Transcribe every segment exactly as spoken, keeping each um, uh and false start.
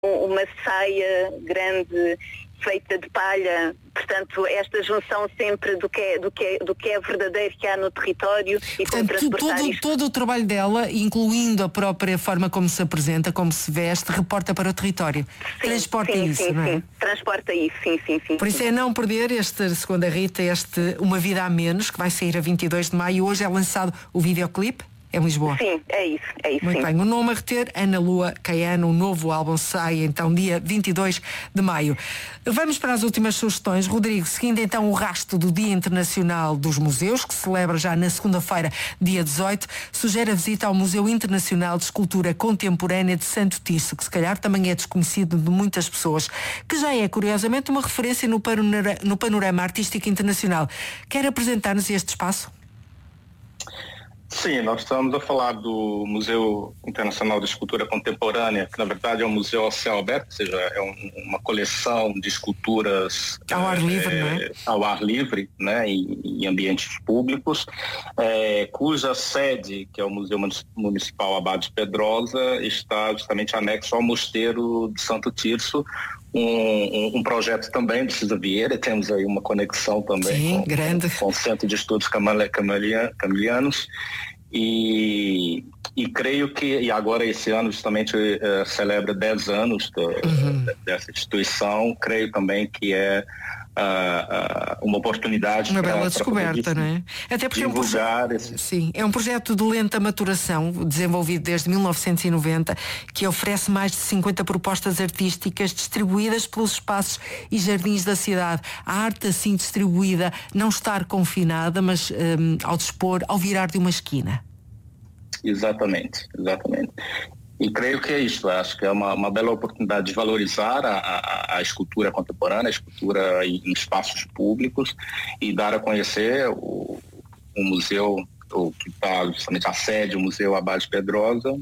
uma saia grande feita de palha, portanto esta junção sempre do que é, do que é, do que é verdadeiro que há no território e como Portanto, transportar todo, isto. todo o trabalho dela, incluindo a própria forma como se apresenta, como se veste, reporta para o território. Sim, Transporta sim, isso, sim, não é? sim. Transporta isso, sim, sim, sim. Por isso sim. é não perder este, segundo a Rita, este Uma Vida a Menos, que vai sair a vinte e dois de maio. Hoje é lançado o videoclipe em Lisboa. Sim, é isso, é isso. Muito sim. bem, o nome a reter, Ana Lua Caiano, o novo álbum sai então dia vinte e dois de maio. Vamos para as últimas sugestões. Rodrigo, seguindo então o rasto do Dia Internacional dos Museus, que se celebra já na segunda-feira, dia dezoito, sugere a visita ao Museu Internacional de Escultura Contemporânea de Santo Tirso, que se calhar também é desconhecido de muitas pessoas, que já é, curiosamente, uma referência no panorama, no panorama artístico internacional. Quer apresentar-nos este espaço? Sim, nós estamos a falar do Museu Internacional de Escultura Contemporânea, que na verdade é um museu ao céu aberto, ou seja, é um, uma coleção de esculturas ao ar livre, é, não é? ao ar livre, né, em, em ambientes públicos, é, cuja sede, que é o Museu Municipal Abade Pedrosa, está justamente anexo ao Mosteiro de Santo Tirso. Um, um, um projeto também do Cisa Vieira, temos aí uma conexão também Sim, com, grande. com o Centro de Estudos Camilianos e, e creio que, e agora esse ano justamente uh, celebra dez anos do, uhum. dessa instituição, creio também que é Uh, uh, uma oportunidade uma pra, bela descoberta, não é? Até porque é um, proje- esse... Sim, é um projeto de lenta maturação, desenvolvido desde mil novecentos e noventa, que oferece mais de cinquenta propostas artísticas distribuídas pelos espaços e jardins da cidade. A arte assim distribuída, não estar confinada, mas um, ao dispor, ao virar de uma esquina. Exatamente, exatamente. E creio que é isso, acho que é uma, uma bela oportunidade de valorizar a, a, a escultura contemporânea, a escultura em, em espaços públicos e dar a conhecer o, o museu, o que está justamente a sede, o Museu Abade Pedrosa,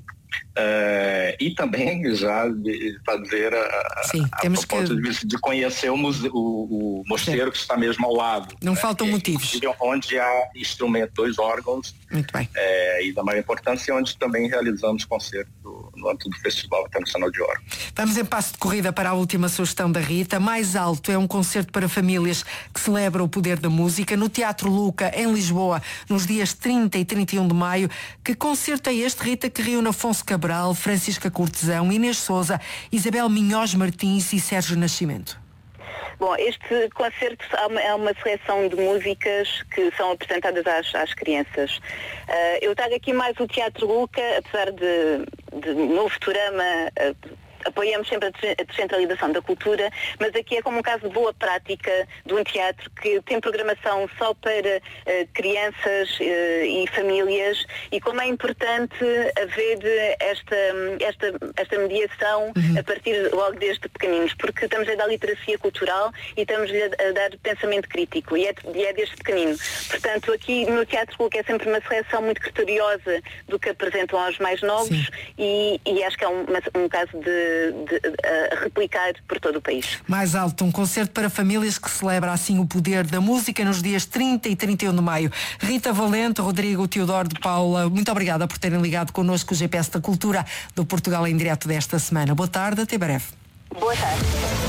é, e também já de fazer a, Sim, a temos proposta que... de, de conhecer o, museu, o, o mosteiro Sim. que está mesmo ao lado. Não né? faltam e, motivos. Onde há instrumentos, dois órgãos. Muito bem. É, e da maior importância, onde também realizamos concertos no âmbito do Festival Internacional de Órgãos. Vamos em passo de corrida para a última sugestão da Rita. Mais Alto é um concerto para famílias que celebra o poder da música no Teatro Luca, em Lisboa, nos dias trinta e trinta e um de maio. Que concerto é este, Rita, que reúne Afonso Cabral, Francisca Cortesão, Inês Souza, Isabel Minhoz Martins e Sérgio Nascimento? Bom, este concerto é uma seleção de músicas que são apresentadas às, às crianças. Uh, eu trago aqui mais o Teatro Luca, apesar de, de no Futurama uh, apoiamos sempre a descentralização da cultura, mas aqui é como um caso de boa prática de um teatro que tem programação só para uh, crianças uh, e famílias, e como é importante haver esta, esta, esta mediação uhum. a partir logo desde pequeninos, porque estamos a dar literacia cultural e estamos a dar pensamento crítico, e é, e é desde pequenino. Portanto, aqui no Teatro Luca é sempre uma seleção muito criteriosa do que apresentam aos mais novos e, e acho que é um, um caso de De, de, de replicar por todo o país. Mais Alto, um concerto para famílias que celebra assim o poder da música nos dias trinta e trinta e um de maio. Rita Valente, Rodrigo, Teodoro de Paula, muito obrigada por terem ligado connosco o G P S da Cultura do Portugal em Direto desta semana. Boa tarde, até breve. Boa tarde.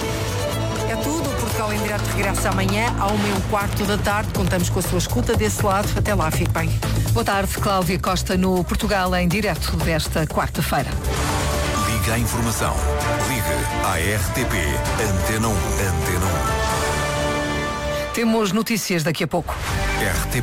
É tudo, o Portugal em Direto regressa amanhã ao meio quarto da tarde. Contamos com a sua escuta desse lado. Até lá, fique bem. Boa tarde, Cláudia Costa no Portugal em Direto desta quarta-feira. Liga a informação. Liga à R T P Antena um. Antena um. Temos notícias daqui a pouco. R T P